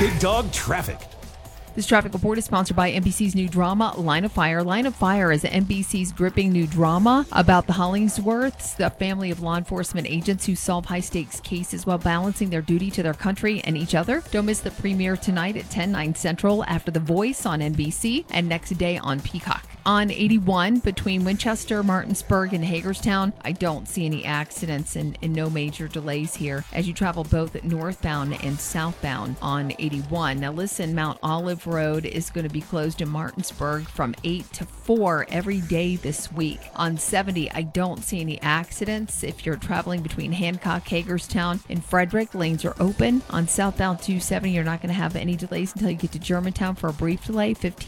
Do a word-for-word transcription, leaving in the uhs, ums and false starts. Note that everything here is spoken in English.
Big Dog Traffic. This traffic report is sponsored by N B C's new drama, Line of Fire. Line of Fire is N B C's gripping new drama about the Hollingsworths, the family of law enforcement agents who solve high-stakes cases while balancing their duty to their country and each other. Don't miss the premiere tonight at ten, nine Central after The Voice on N B C and next day on Peacock. On eighty-one, between Winchester, Martinsburg, and Hagerstown, I don't see any accidents and, and no major delays here as you travel both northbound and southbound on eighty-one. Now listen, Mount Olive Road is going to be closed in Martinsburg from eight to four every day this week. On seventy, I don't see any accidents. If you're traveling between Hancock, Hagerstown, and Frederick, lanes are open. On southbound two seventy, you're not going to have any delays until you get to Germantown for a brief delay, fifteen